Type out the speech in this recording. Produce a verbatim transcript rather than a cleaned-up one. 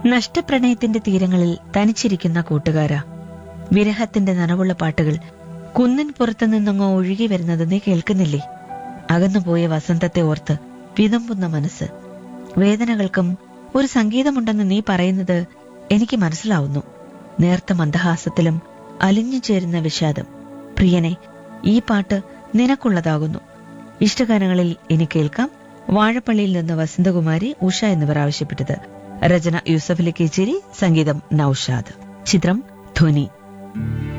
നഷ്ടപ്രണയത്തിന്റെ തീരങ്ങളിൽ തനിച്ചിരിക്കുന്ന കൂട്ടുകാരാ, വിരഹത്തിന്റെ നനവുള്ള പാട്ടുകൾ കുന്നിൻ പുറത്തു നിന്നങ്ങോ ഒഴുകി വരുന്നത് നീ കേൾക്കുന്നില്ലേ? അകന്നുപോയ വസന്തത്തെ ഓർത്ത് വിതുമ്പുന്ന മനസ്സ്. വേദനകൾക്കും ഒരു സംഗീതമുണ്ടെന്ന് നീ പറയുന്നത് എനിക്ക് മനസ്സിലാവുന്നു. നേർത്ത മന്ദഹാസത്തിലും അലിഞ്ഞു ചേരുന്ന വിഷാദം. പ്രിയനെ, ഈ പാട്ട് നിനക്കുള്ളതാകുന്നു. ഇഷ്ടഗാനങ്ങളിൽ ഇനി കേൾക്കാം വാഴപ്പള്ളിയിൽ നിന്ന് വസന്തകുമാരി, ഉഷ എന്നിവർ ആവശ്യപ്പെട്ടത്. രചന യൂസഫലി കേച്ചേരി, സംഗീതം നൌഷാദ്. ചിത്രം ധ്വനി.